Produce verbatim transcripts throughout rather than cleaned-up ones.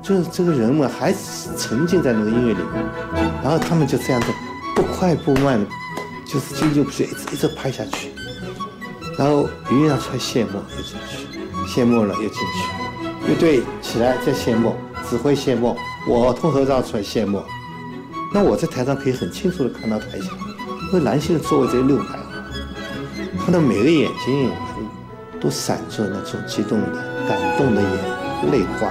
就是这个人们还沉浸在那个音乐里面，然后他们就这样的不快不慢的，就是经久不息，一直一直拍下去。然后余音上出来谢幕又进去，谢幕了又进去，乐队起来再谢幕，指挥谢幕，我通头照出来谢幕。那我在台上可以很清楚的看到台下，因为男性的座位只有六排，看到每个眼睛都闪着那种激动的、感动的眼泪花。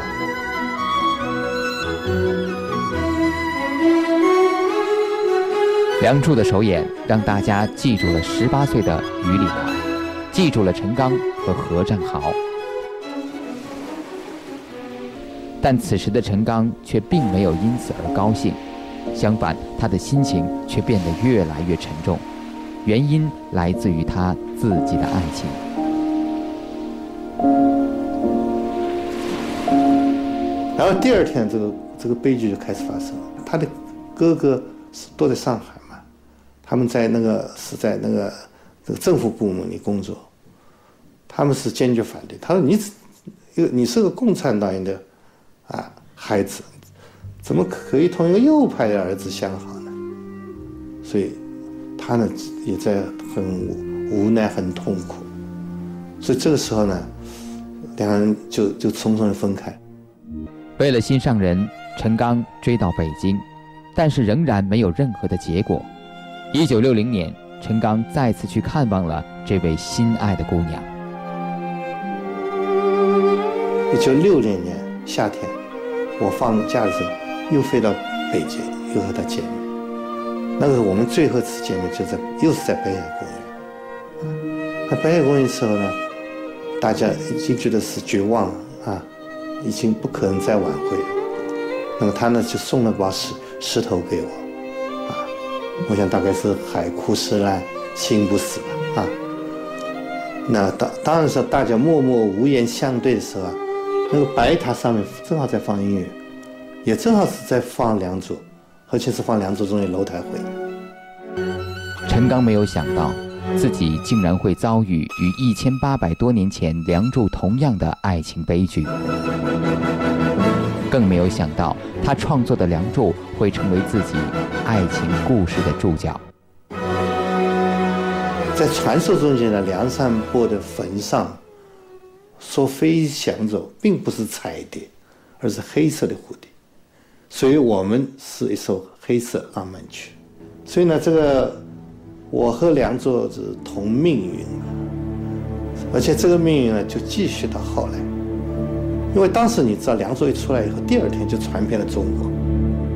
梁祝的首演让大家记住了十八岁的于立凯，记住了陈刚和何占豪。但此时的陈刚却并没有因此而高兴，相反，他的心情却变得越来越沉重。原因来自于他自己的爱情。 然后第二天，这个这个悲剧就开始发生了。他的哥哥都在上海嘛，他们在那个是在那个这个政府部门里工作，他们是坚决反对。他说：“你你是个共产党员的啊孩子，怎么可以同一个右派的儿子相好呢？”所以他呢也在很无奈、很痛苦。所以这个时候呢，两个人就就匆匆的分开。 为了心上人，陈刚追到北京，但是仍然没有任何的结果。一九六零年，陈刚再次去看望了这位心爱的姑娘。 一九六零年夏天，我放假的时候又飞到北京，又和她见面。那个我们最后一次见面就在又是在北海公园。那北海公园的时候呢，大家已经觉得是绝望了啊，已经不可能再挽回了。那么他呢就送了把石石头给我，啊，我想大概是海枯石烂，心不死了啊。那当当然是大家默默无言相对的时候啊，那个白塔上面正好在放音乐，也正好是在放《梁祝》，而且是放《梁祝》中的楼台会。 陈刚没有想到，自己竟然会遭遇与一千八百多年前《梁祝》同样的爱情悲剧，更没有想到他创作的《梁祝》会成为自己爱情故事的注脚。 在传说中间的梁山伯的坟上所飞翔着并不是彩蝶，而是黑色的蝴蝶，所以我们是一首黑色浪漫曲。所以呢，这个我和梁祝是同命运，而且这个命运呢就继续到后来，因为当时你知道梁祝一出来以后，第二天就传遍了中国。